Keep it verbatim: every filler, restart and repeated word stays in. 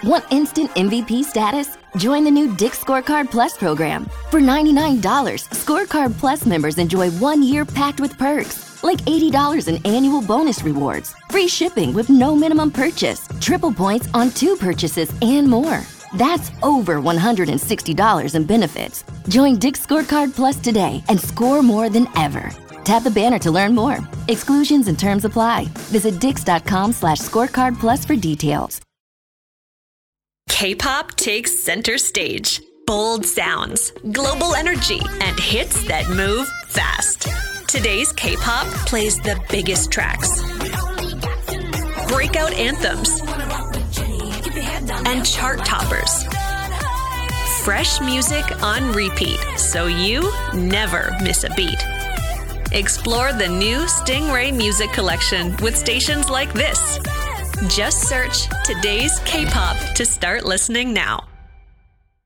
Want instant M V P status? Join the new Dick's Scorecard Plus program. For ninety-nine dollars, Scorecard Plus members enjoy one year packed with perks, like eighty dollars in annual bonus rewards, free shipping with no minimum purchase, triple points on two purchases, and more. That's over one hundred sixty dollars in benefits. Join Dick's Scorecard Plus today and score more than ever. Tap the banner to learn more. Exclusions and terms apply. Visit dix.com slash scorecard plus for details. K-pop takes center stage. Bold sounds, global energy, and hits that move fast. Today's K-pop plays the biggest tracks, breakout anthems, and chart toppers. Fresh music on repeat, so you never miss a beat. Explore the new Stingray Music Collection with stations like this. Just search Today's K-pop to start listening now.